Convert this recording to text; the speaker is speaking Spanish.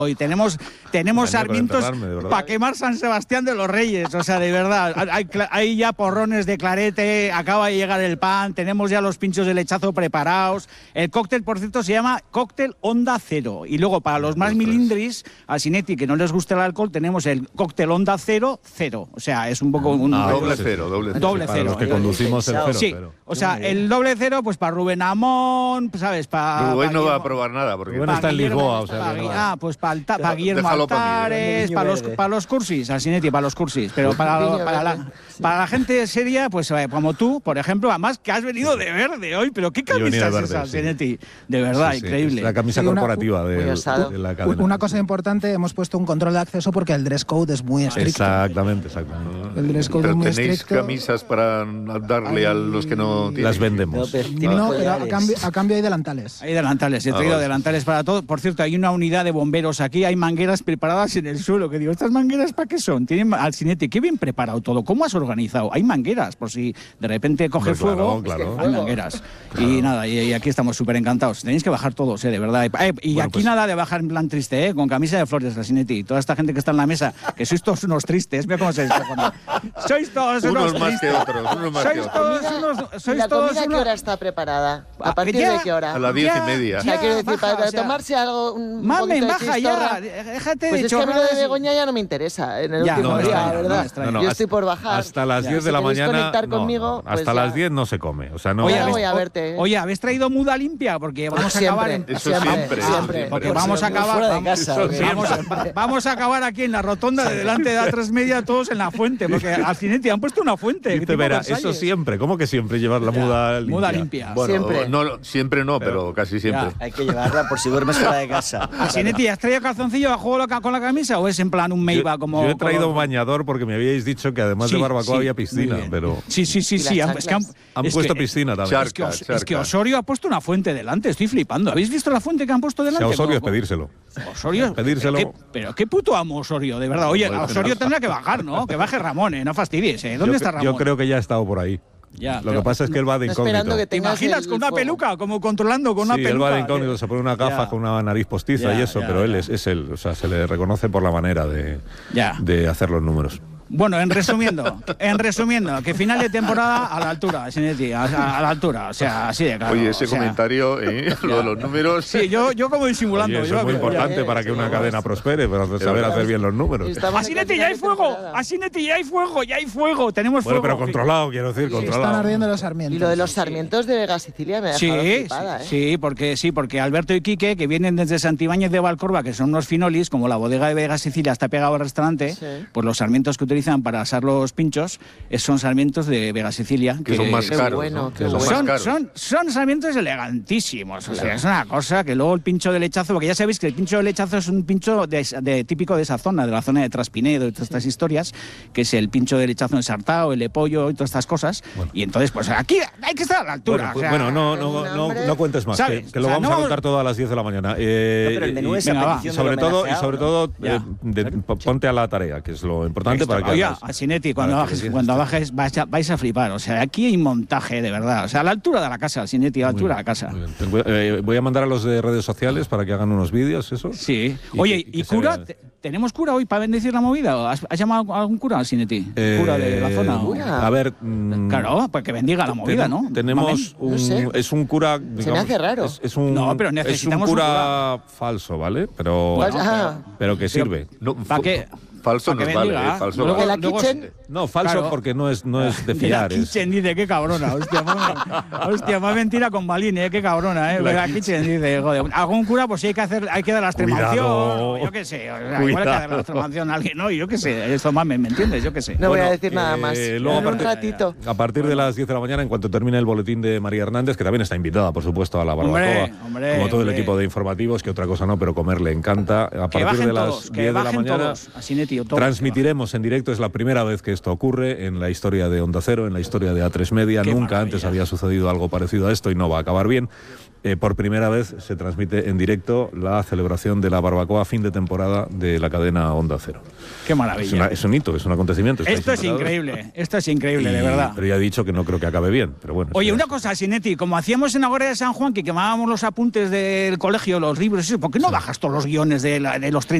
Y tenemos sarmientos para quemar San Sebastián de los Reyes, o sea, de verdad, hay ya porrones de clarete, acaba de llegar el pan, tenemos ya los pinchos de lechazo preparados, el cóctel, por cierto, se llama cóctel Onda Cero, y luego para los más milindris, a Sinetti, que no les gusta el alcohol, tenemos el cóctel Onda Cero, o sea, es un poco un... doble cero. Para los que conducimos el cero. Sí, o sea, el doble cero, pues para Rubén Amón, ¿sabes? Rubén no va a probar nada, porque... Rubén está en Lisboa, o sea... pues para Guillermo Altares, para los cursis, al Sinetti, para los cursis, pero para la gente seria, pues como tú, por ejemplo, además que has venido de verde hoy, pero qué camisa es esa, Sinetti, de verdad, increíble. Es la camisa corporativa de la cadena. Una cosa importante, hemos puesto un control de acceso porque el dress code es muy estricto. Exactamente. El dress code es muy ¿tenéis estricto. camisas para darle a los que no tienen? Las vendemos. No, pero a cambio hay delantales. Hay delantales, he traído delantales para todo. Por cierto, hay una unidad de bomberos aquí, hay mangueras preparadas en el suelo, que digo, ¿estas mangueras para qué son? Tienen al Sinetti, qué bien preparado todo, ¿cómo has organizado? Hay mangueras, por si de repente coge fuego, claro. Hay mangueras. Claro. Y nada, y aquí estamos súper encantados. Tenéis que bajar todos, de verdad. Y aquí pues, nada de bajar en plan triste, con camisa de flores, la Sinetti. Toda esta gente que está en la mesa, que sois todos unos tristes, mira cómo se dice. Sois todos unos más tristes. Que otros, unos más que otros. ¿La comida a qué hora está preparada? ¿A partir de qué hora? A las 10:30. O sea, quiero decir, para tomarse algo, un Mamen, poquito de baja chistorra, ya, déjate pues de es que a mí lo de chorradas. Begoña ya no me interesa en el último día, la verdad. No, yo estoy por bajar. Hasta las 10 de la queréis mañana. conectar conmigo, pues hasta las 10 no se come. O sea, no. Oye, voy a verte. Oye, ¿habéis traído muda limpia? Porque vamos a acabar en... Eso siempre. Porque vamos a acabar... Vamos a acabar aquí en la rotonda de delante de A3 Media, todos en la fuente, porque al Sinetti han puesto una fuente. Dice, verá, eso siempre. ¿Cómo que siempre llevar la muda limpia? Muda limpia. Bueno, siempre no, pero casi siempre. Hay que llevarla por si duermes fuera de casa. Sinetti, ¿has traído calzoncillo bajo con la camisa o es en plan un Meiba como...? Yo he traído bañador porque me habíais dicho que además de barbacoa había piscina, pero... Sí. Han puesto piscina también. Es que Osorio ha puesto una fuente delante, estoy flipando. ¿Habéis visto la fuente que han puesto delante? Si a Osorio es pedírselo. Osorio, pedírselo. Pero qué puto amo Osorio, de verdad. Oye, Osorio tendrá que bajar, ¿no? Que baje Ramón, no fastidies. ¿Dónde está Ramón? Yo creo que ya ha estado por ahí. Lo que pasa es que él va de incógnito. ¿Te imaginas con una peluca, como controlando con una peluca? Sí, él va de incógnito, se pone una gafa con una nariz postiza y eso, pero él es él. O sea, se le reconoce por la manera de hacer los números. Bueno, en resumiendo, que final de temporada a la altura, Sinetti, a la altura, o sea, así de claro. Oye, ese comentario, lo de los números... Sí, yo como disimulando. Oye, eso es muy importante para que una cadena prospere, para saber hacer bien los números. A Sinetti ya hay fuego, ya hay fuego, tenemos fuego. Bueno, pero controlado, quiero decir, controlado. Están ardiendo los sarmientos. Y lo de los sarmientos de Vega Sicilia me ha dejado flipada, Sí, porque Alberto y Quique, que vienen desde Santibáñez de Valcorba, que son unos finolis, como la bodega de Vega Sicilia está pegado al restaurante, pues los sarmientos que utilizan para asar los pinchos son sarmientos de Vega Sicilia. Que son más caros. Son sarmientos elegantísimos. O sea, es una cosa que luego el pincho de lechazo, porque ya sabéis que el pincho de lechazo es un pincho típico de esa zona, de la zona de Traspinedo y todas estas historias, que es el pincho de lechazo ensartado, el de pollo y todas estas cosas. Bueno. Y entonces, pues aquí hay que estar a la altura. No cuentes más, que lo vamos a contar todo a las 10 de la mañana. Pero el menú es y sobre todo, ponte a la tarea, que es lo importante para que... Sinetti, cuando bajes vais a flipar. O sea, aquí hay montaje, de verdad. O sea, a la altura de la casa, Sinetti, a la altura de la casa. Voy a mandar a los de redes sociales para que hagan unos vídeos, eso. Sí. Oye, ¿y cura? ¿Tenemos cura hoy para bendecir la movida? ¿Has llamado a algún cura, Sinetti? ¿Cura de la zona? A ver... claro, pues que bendiga la movida, ¿no? Tenemos es un cura... Digamos, se me hace raro. Pero necesitamos un cura falso, ¿vale? Pero que sirve. ¿Para qué? Falso nos vale, falso. Luego, la kitchen, no, falso claro, porque no es de fiar. La kitchen dice, qué cabrona, hostia, más mentira con Balín, qué cabrona, La kitchen dice, joder, algún cura, pues sí hay que dar la extremación, yo qué sé, igual hay que dar la extremación a alguien, no, yo qué sé, esto más, ¿me entiendes? Yo qué sé. No voy a decir nada más. Luego, a partir de las 10 de la mañana, en cuanto termine el boletín de María Hernández, que también está invitada, por supuesto, a la barbacoa, como todo el equipo de informativos, que otra cosa no, pero comer le encanta. A partir de las 10 de la mañana, transmitiremos en directo, es la primera vez que esto ocurre en la historia de Onda Cero, en la historia de A3 Media. Nunca antes había sucedido algo parecido a esto y no va a acabar bien. por primera vez se transmite en directo la celebración de la barbacoa fin de temporada de la cadena Onda Cero. ¡Qué maravilla! Es un hito, es un acontecimiento. Esto es increíble, de verdad. Pero ya he dicho que no creo que acabe bien, pero bueno. Oye, una cosa, Sinetti, como hacíamos en Agora de San Juan, que quemábamos los apuntes del colegio, los libros, ¿por qué no bajas todos los guiones de los 30